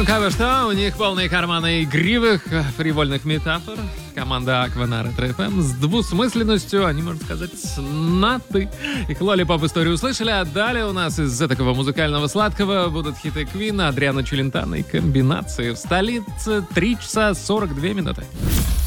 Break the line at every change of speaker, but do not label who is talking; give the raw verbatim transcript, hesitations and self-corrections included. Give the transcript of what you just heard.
Ну, как бы что, у них полные карманы игривых, фривольных метафор. Команда Aqua на Ретро эф эм с двусмысленностью, они, можно сказать, на «ты». Их лолипоп историю услышали, а далее у нас из такого музыкального сладкого будут хиты Квина, Адриано Челентано и комбинации. В столице три часа сорок две минуты.